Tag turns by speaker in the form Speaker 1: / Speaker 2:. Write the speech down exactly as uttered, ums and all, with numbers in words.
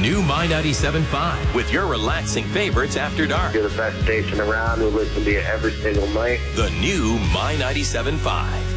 Speaker 1: new My ninety-seven point five with your relaxing favorites after dark.
Speaker 2: You're the best station around. We listen to you every single night.
Speaker 1: The new My ninety-seven point five.